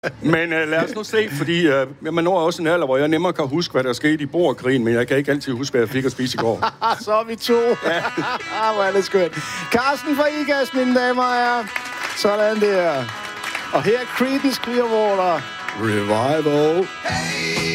Men lad os nu se, fordi man når også en alder, hvor jeg nemmere kan huske, hvad der skete i Boerkrigen, men jeg kan ikke altid huske, hvad jeg fik at spise i går. Så er vi to. Ja. Hvor er det skønt. Carsten fra IGAS, mine damer og herrer. Sådan der. Og her er Creedence Clearwater Revival. Hey!